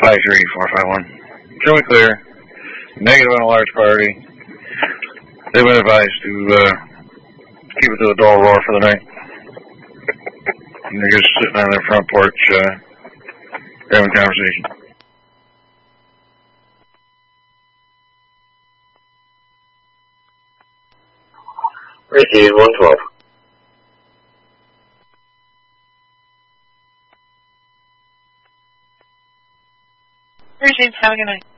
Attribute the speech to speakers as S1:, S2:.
S1: 53451. Show me clear. Negative on a large party. They've been advised to keep it to the dull roar for the night. And they're just sitting on their front porch having a conversation.
S2: Ricky, 112.
S3: Appreciate it. Have a good night.